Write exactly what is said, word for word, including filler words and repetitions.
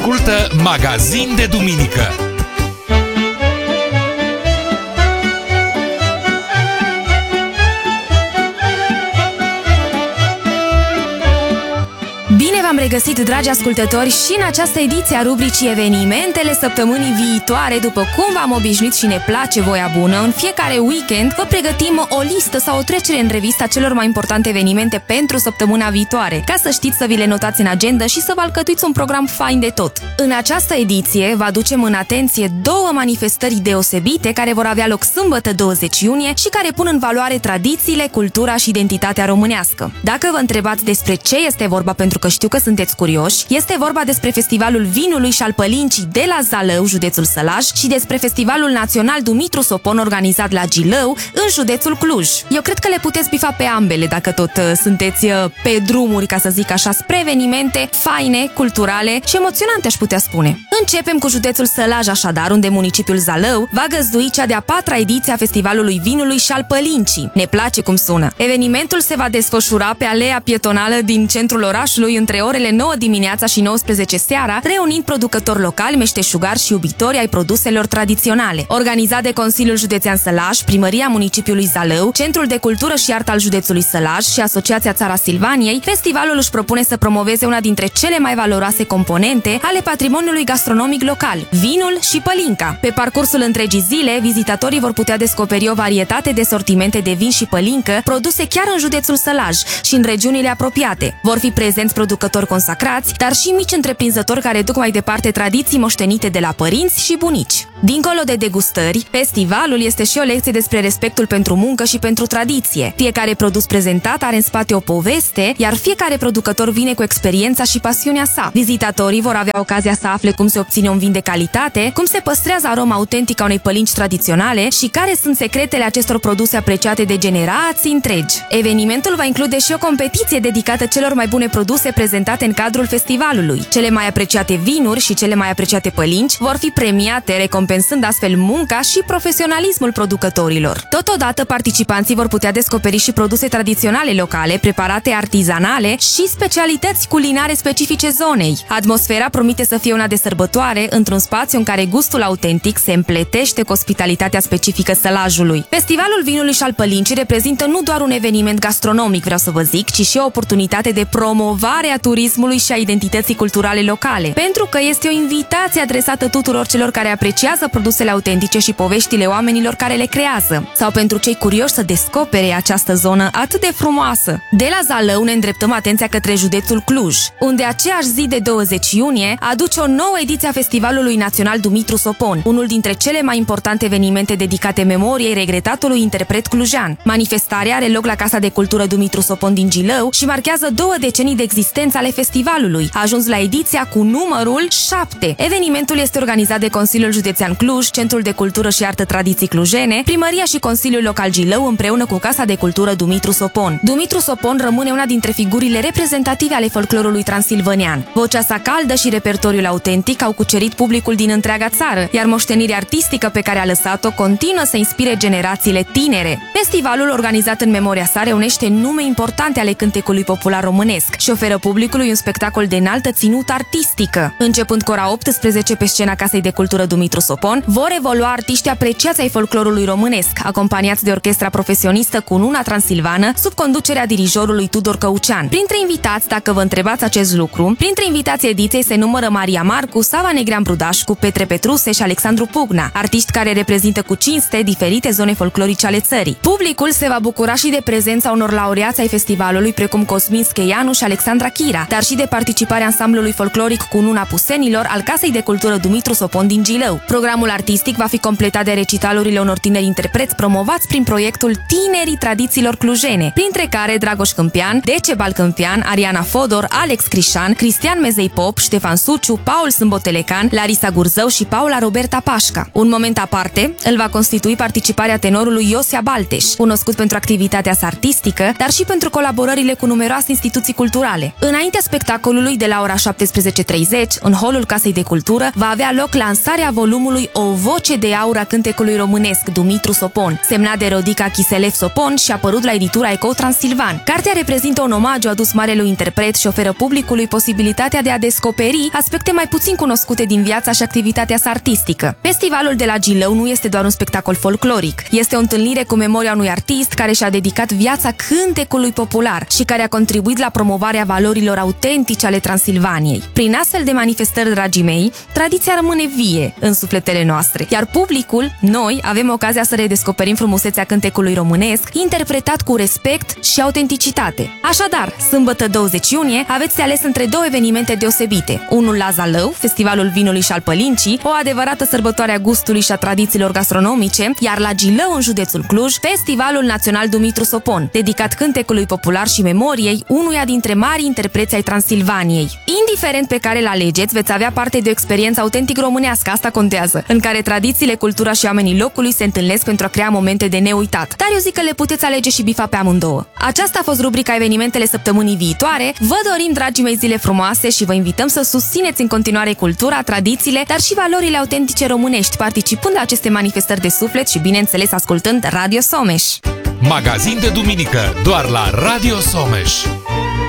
Ascultă Magazin de Duminică. Bine v-am regăsit, dragi ascultători, și în această ediție a rubricii Evenimentele săptămânii viitoare. După cum v-am obișnuit și ne place voia bună, în fiecare weekend vă pregătim o listă sau o trecere în revista celor mai importante evenimente pentru săptămâna viitoare, ca să știți să vi le notați în agenda și să vă alcătuiți un program fain de tot. În această ediție vă aducem în atenție două manifestări deosebite care vor avea loc sâmbătă douăzeci iunie și care pun în valoare tradițiile, cultura și identitatea românească. Dacă vă întrebați despre ce este vorba, pentru că știu că sunteți curioși, este vorba despre Festivalul Vinului și al Pălincii de la Zalău, județul Sălaj, și despre Festivalul Național Dumitru Sopon, organizat la Gilău, în județul Cluj. Eu cred că le puteți bifa pe ambele dacă tot uh, sunteți uh, pe drumuri, ca să zic așa, spre evenimente faine, culturale și emoționante, aș putea spune. Începem cu județul Sălaj, așadar, unde municipiul Zalău va găzdui cea de-a patra ediție a Festivalului Vinului și al Pălincii. Ne place cum sună. Evenimentul se va desfășura pe alea pietonală din centrul orașului între orele nouă dimineața și nouăsprezece seara, reunind producători locali, meșteșugari și iubitori ai produselor tradiționale. Organizat de Consiliul Județean Sălaj, Primăria Municipiului Zalău, Centrul de Cultură și Artă al județului Sălaj și Asociația Țara Silvaniei, festivalul își propune să promoveze una dintre cele mai valoroase componente ale patrimoniului gastronomic local, vinul și pălinca. Pe parcursul întregii zile, vizitatorii vor putea descoperi o varietate de sortimente de vin și pălincă produse chiar în județul Sălaj și în regiunile apropiate. Vor fi prezenți producători consacrați, dar și mici întreprinzători care duc mai departe tradiții moștenite de la părinți și bunici. Dincolo de degustări, festivalul este și o lecție despre respectul pentru muncă și pentru tradiție. Fiecare produs prezentat are în spate o poveste, iar fiecare producător vine cu experiența și pasiunea sa. Vizitatorii vor avea ocazia să afle cum se obține un vin de calitate, cum se păstrează aroma autentică a unei pălinci tradiționale și care sunt secretele acestor produse apreciate de generații întregi. Evenimentul va include și o competiție dedicată celor mai bune produse prezentate în cadrul festivalului. Cele mai apreciate vinuri și cele mai apreciate pălinci vor fi premiate, recompensând astfel munca și profesionalismul producătorilor. Totodată, participanții vor putea descoperi și produse tradiționale locale, preparate artizanale și specialități culinare specifice zonei. Atmosfera promite să fie una de sărbătoare, într-un spațiu în care gustul autentic se împletește cu ospitalitatea specifică Sălajului. Festivalul Vinului și al Pălincii reprezintă nu doar un eveniment gastronomic, vreau să vă zic, ci și o oportunitate de promovare a turismului și a identității culturale locale, pentru că este o invitație adresată tuturor celor care apreciază produsele autentice și poveștile oamenilor care le creează, sau pentru cei curioși să descopere această zonă atât de frumoasă. De la Zalău ne îndreptăm atenția către județul Cluj, unde aceeași zi de douăzeci iunie aduce o nouă ediție a Festivalului Național Dumitru Sopon, unul dintre cele mai importante evenimente dedicate memoriei regretatului interpret clujean. Manifestarea are loc la Casa de Cultură Dumitru Sopon din Gilău și marchează două decenii de existență ale festivalului. A ajuns la ediția cu numărul șapte. Evenimentul este organizat de Consiliul Județean Cluj, Centrul de Cultură și Artă Tradiții Clujene, Primăria și Consiliul Local Gilău împreună cu Casa de Cultură Dumitru Sopon. Dumitru Sopon rămâne una dintre figurile reprezentative ale folclorului transilvanian. Vocea sa caldă și repertoriul autentic au cucerit publicul din întreaga țară, iar moștenirea artistică pe care a lăsat-o continuă să inspire generațiile tinere. Festivalul, organizat în memoria sa, reunește nume importante ale cântecului popular românesc și oferă publicului un spectacol de înaltă ținută artistică. Începând cu ora optsprezece pe scena Casei de Cultură Dumitru Sopon, vor evolua artiști apreciați ai folclorului românesc, acompaniați de orchestra profesionistă Cununa Transilvană, sub conducerea dirijorului Tudor Căucean. Printre invitați, dacă vă întrebați acest lucru, printre invitații ediției se numără Maria Marcu, Sava Negrean Brudașcu, Petre Petruse și Alexandru Pugna, artiști care reprezintă cu cinste diferite zone folclorice ale țării. Publicul se va bucura și de prezența unor laureați ai festivalului, precum Cosmin Scheianu și Alexandra Chira, dar și de participarea ansamblului folcloric Cununa Pusenilor al Casei de Cultură Dumitru Sopon din Gilău. Programul artistic va fi completat de recitalurile unor tineri interpreți promovați prin proiectul Tinerii Tradițiilor Clujene, printre care Dragoș Câmpian, Decebal Câmpian, Ariana Fodor, Alex Crișan, Cristian Mezei Pop, Ștefan Suciu, Paul Sâmbotelecan, Larisa Gurzău și Paula Roberta Pașca. Un moment aparte îl va constitui participarea tenorului Iosia Balteș, cunoscut pentru activitatea sa artistică, dar și pentru colaborările cu numeroase instituții culturale. Înainte spectacolului, de la ora șaptesprezece și treizeci, în holul Casei de Cultură, va avea loc lansarea volumului O voce de aur a cântecului românesc, Dumitru Sopon, semnat de Rodica Chiselev Sopon și apărut la editura Eco Transilvan. Cartea reprezintă un omagiu adus marelui interpret și oferă publicului posibilitatea de a descoperi aspecte mai puțin cunoscute din viața și activitatea sa artistică. Festivalul de la Gilău nu este doar un spectacol folcloric, este o întâlnire cu memoria unui artist care și-a dedicat viața cântecului popular și care a contribuit la promovarea valorilor autentice ale Transilvaniei. Prin astfel de manifestări, dragii mei, tradiția rămâne vie în sufletele noastre, iar publicul, noi, avem ocazia să redescoperim frumusețea cântecului românesc, interpretat cu respect și autenticitate. Așadar, sâmbătă douăzeci iunie, aveți de ales între două evenimente deosebite. Unul la Zalău, Festivalul Vinului și al Pălincii, o adevărată sărbătoare a gustului și a tradițiilor gastronomice, iar la Gilău, în județul Cluj, Festivalul Național Dumitru Sopon, dedicat cântecului popular și memoriei unuia dintre marii interpreți ai Transilvaniei. Indiferent pe care îl alegeți, veți avea parte de o experiență autentic românească, asta contează, în care tradițiile, cultura și oamenii locului se întâlnesc pentru a crea momente de neuitat. Dar eu zic că le puteți alege și bifa pe amândouă. Aceasta a fost rubrica Evenimentele săptămânii viitoare. Vă dorim, dragii mei, zile frumoase și vă invităm să susțineți în continuare cultura, tradițiile, dar și valorile autentice românești, participând la aceste manifestări de suflet și, bineînțeles, ascultând Radio Someș. Magazin de duminică, doar la Radio Someș.